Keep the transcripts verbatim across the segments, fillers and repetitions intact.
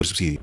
Subsidio.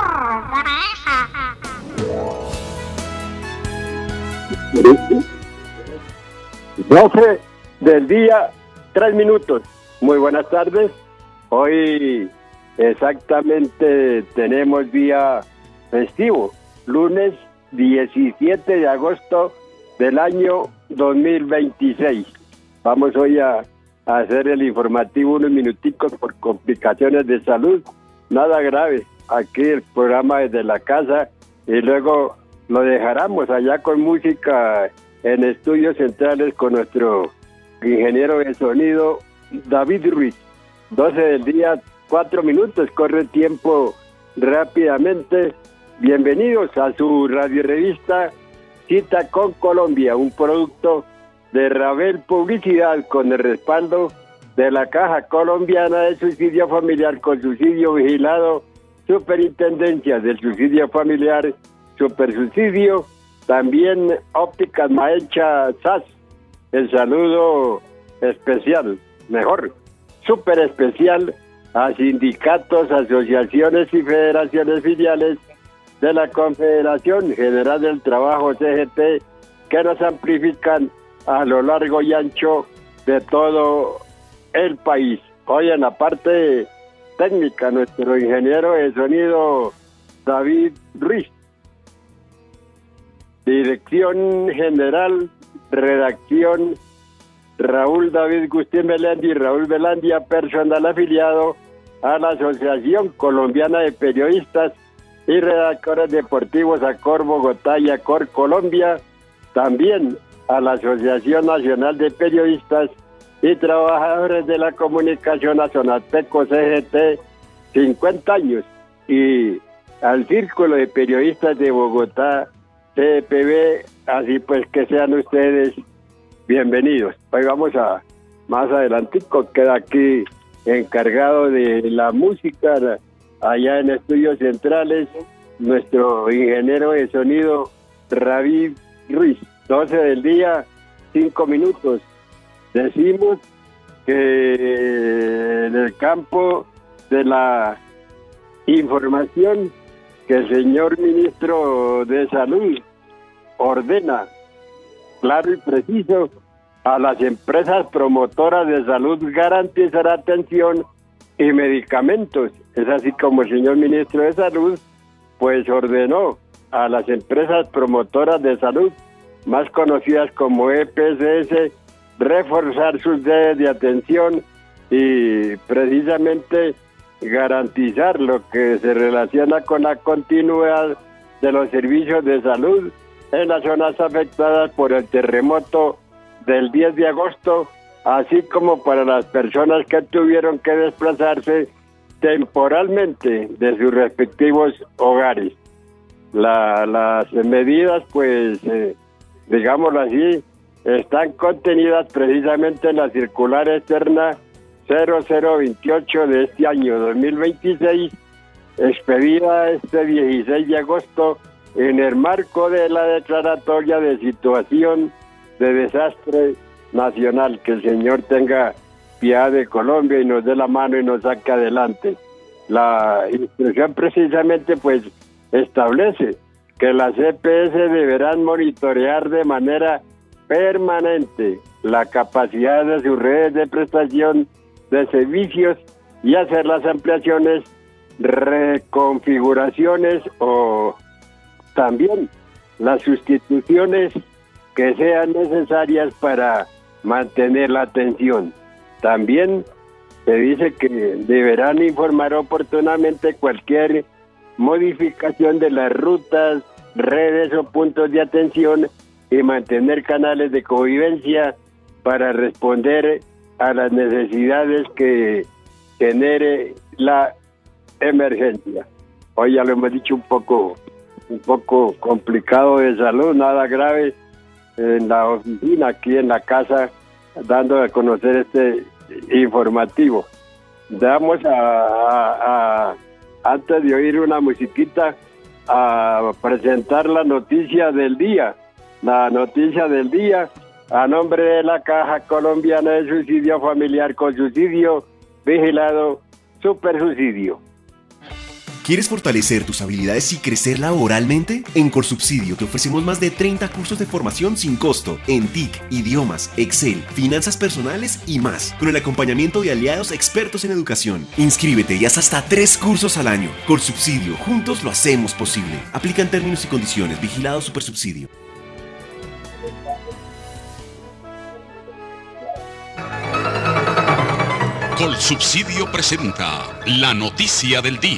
doce del día, tres minutos. Muy buenas tardes. Hoy exactamente tenemos día festivo, lunes diecisiete de agosto del año dos mil veintiséis. Vamos hoy a, a hacer el informativo unos minuticos por complicaciones de salud. Nada grave. Aquí el programa desde la casa y luego lo dejaremos allá con música en estudios centrales con nuestro ingeniero de sonido David Ruiz. doce del día, cuatro minutos, corre el tiempo rápidamente. Bienvenidos a su radio revista Cita con Colombia, un producto de Ravel Publicidad con el respaldo de la Caja Colombiana de Subsidio Familiar con subsidio vigilado, Superintendencia del Subsidio Familiar, Supersubsidio, también Ópticas Maecha S A S. El saludo especial, mejor, súper especial a sindicatos, asociaciones y federaciones filiales de la Confederación General del Trabajo C G T que nos amplifican a lo largo y ancho de todo el país. Hoy en la parte técnica, nuestro ingeniero de sonido David Ruiz. Dirección general, redacción Raúl David Gustín Belandi y Raúl Belandia, personal afiliado a la Asociación Colombiana de Periodistas y Redactores Deportivos ACOR Bogotá y ACOR Colombia, también a la Asociación Nacional de Periodistas y Trabajadores de la Comunicación, a Sonateco C G T, cincuenta años, y al Círculo de Periodistas de Bogotá, C P B, así pues que sean ustedes bienvenidos. Hoy vamos a, más adelantico, queda aquí encargado de la música, allá en Estudios Centrales, nuestro ingeniero de sonido, David Ruiz. doce del día, cinco minutos. Decimos que en el campo de la información que el señor ministro de Salud ordena, claro y preciso, a las empresas promotoras de salud garantizar atención y medicamentos. Es así como el señor ministro de Salud pues ordenó a las empresas promotoras de salud, más conocidas como E P S S, reforzar sus redes de atención y precisamente garantizar lo que se relaciona con la continuidad de los servicios de salud en las zonas afectadas por el terremoto del diez de agosto, así como para las personas que tuvieron que desplazarse temporalmente de sus respectivos hogares. La, las medidas, pues, eh, digámoslo así, están contenidas precisamente en la circular externa cero cero veintiocho de este año dos mil veintiséis, expedida este dieciséis de agosto en el marco de la declaratoria de situación de desastre nacional. Que el Señor tenga piedad de Colombia y nos dé la mano y nos saque adelante. La instrucción precisamente pues establece que las E P S deberán monitorear de manera permanente la capacidad de sus redes de prestación de servicios y hacer las ampliaciones, reconfiguraciones o también las sustituciones que sean necesarias para mantener la atención. También se dice que deberán informar oportunamente cualquier modificación de las rutas, redes o puntos de atención y mantener canales de convivencia para responder a las necesidades que genere la emergencia. Hoy ya lo hemos dicho, un poco un poco complicado de salud, nada grave, en la oficina, aquí en la casa, dando a conocer este informativo. Vamos a, a, a antes de oír una musiquita, a presentar la noticia del día. La noticia del día a nombre de la Caja Colombiana de Subsidio Familiar con subsidio vigilado, Supersubsidio. ¿Quieres fortalecer tus habilidades y crecer laboralmente? En Corsubsidio te ofrecemos más de treinta cursos de formación sin costo en T I C, idiomas, Excel, finanzas personales y más, con el acompañamiento de aliados expertos en educación. Inscríbete y haz hasta tres cursos al año. Corsubsidio, juntos lo hacemos posible. Aplican términos y condiciones. Vigilado Supersubsidio. Colsubsidio presenta la noticia del día.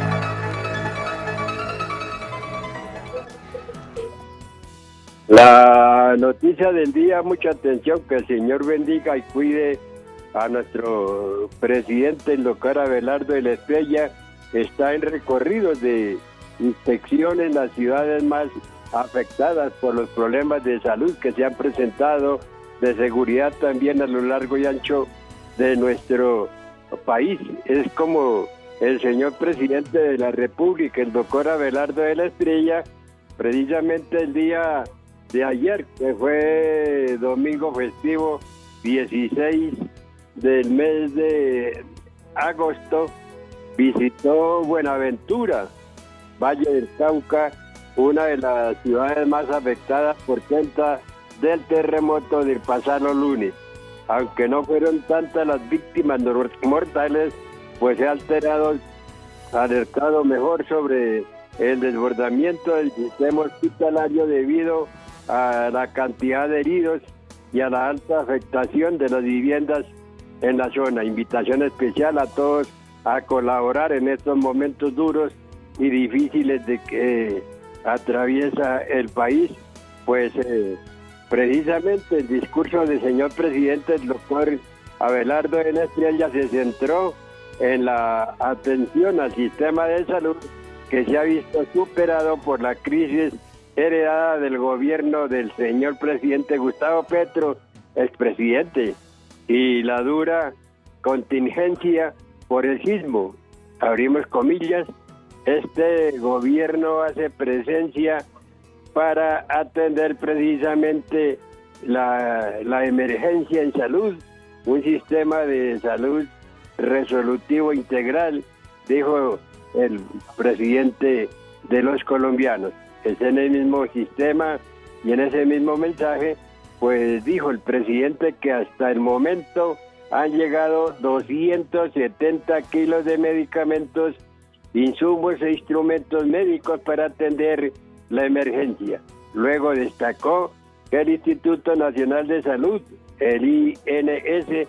La noticia del día, mucha atención, que el Señor bendiga y cuide a nuestro presidente, el doctor Abelardo de la Estrella. Está en recorridos de inspección en las ciudades más afectadas por los problemas de salud que se han presentado, de seguridad también a lo largo y ancho de nuestro país. Es como el señor presidente de la República, el doctor Abelardo de la Estrella, precisamente el día de ayer, que fue domingo festivo dieciséis del mes de agosto, visitó Buenaventura, Valle del Cauca, una de las ciudades más afectadas por cuenta del terremoto del pasado lunes. Aunque no fueron tantas las víctimas mortales, pues se ha alterado, alertado mejor sobre el desbordamiento del sistema hospitalario debido a la cantidad de heridos y a la alta afectación de las viviendas en la zona. Invitación especial a todos a colaborar en estos momentos duros y difíciles de que atraviesa el país, pues eh, precisamente el discurso del señor presidente, el doctor Abelardo de la Estrella, se centró en la atención al sistema de salud que se ha visto superado por la crisis heredada del gobierno del señor presidente Gustavo Petro, expresidente, y la dura contingencia por el sismo. Abrimos comillas, este gobierno hace presencia para atender precisamente la, la emergencia en salud, un sistema de salud resolutivo integral, dijo el presidente de los colombianos. Es en el mismo sistema y en ese mismo mensaje, pues dijo el presidente que hasta el momento han llegado doscientos setenta kilos de medicamentos, insumos e instrumentos médicos para atender la emergencia. Luego destacó que el Instituto Nacional de Salud, el I N S,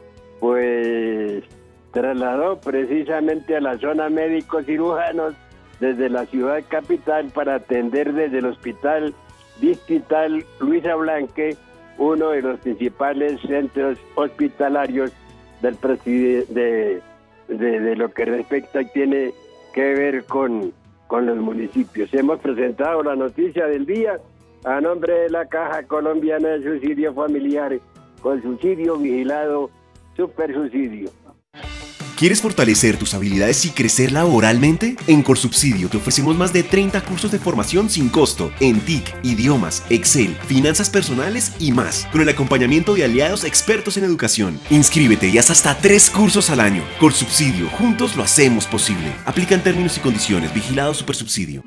pues trasladó precisamente a la zona médicos cirujanos desde la ciudad capital para atender desde el Hospital Distrital Luisa Blanque, uno de los principales centros hospitalarios del preside- de, de, de lo que respecta y tiene que ver con, con los municipios. Hemos presentado la noticia del día a nombre de la Caja Colombiana de Subsidio Familiar, con subsidio vigilado, Supersubsidio. ¿Quieres fortalecer tus habilidades y crecer laboralmente? En Corsubsidio te ofrecemos más de treinta cursos de formación sin costo en T I C, idiomas, Excel, finanzas personales y más, con el acompañamiento de aliados expertos en educación. Inscríbete y haz hasta tres cursos al año. Corsubsidio, juntos lo hacemos posible. Aplican términos y condiciones. Vigilado Supersubsidio.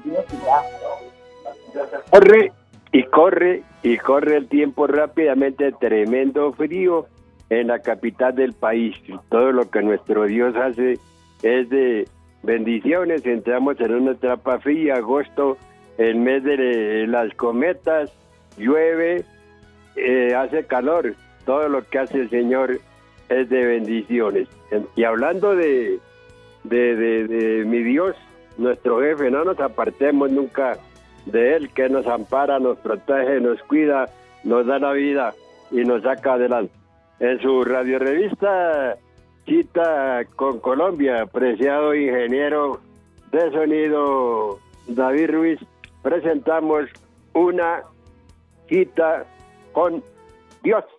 Corre y corre y corre el tiempo rápidamente, tremendo frío en la capital del país. Todo lo que nuestro Dios hace es de bendiciones. Entramos en una etapa fría, agosto, el mes de las cometas, llueve, eh, hace calor. Todo lo que hace el Señor es de bendiciones. Y hablando de, de, de, de mi Dios, nuestro jefe, no nos apartemos nunca de Él, que nos ampara, nos protege, nos cuida, nos da la vida y nos saca adelante. En su radiorevista Cita con Colombia, apreciado ingeniero de sonido David Ruiz, presentamos una cita con Dios.